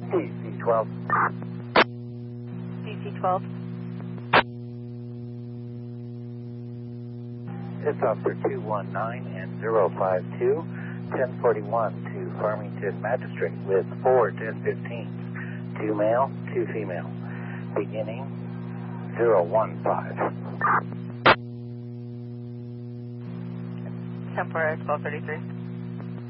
DC-12. DC-12. It's Officer 219 and 052, 1041 to Farmington Magistrate with 4 1015s, 2 male, 2 female, beginning 015. Temporary 1233.